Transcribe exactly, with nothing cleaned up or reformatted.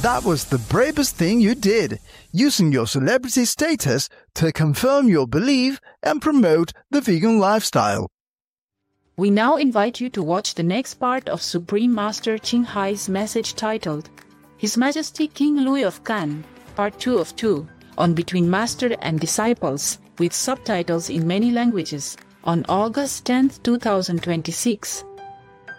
That was the bravest thing you did, using your celebrity status to confirm your belief and promote the vegan lifestyle. We now invite you to watch the next part of Supreme Master Ching Hai's message titled His Majesty King Louis of Kan, Part two of two, on Between Master and Disciples, with subtitles in many languages, on August tenth two thousand twenty-six.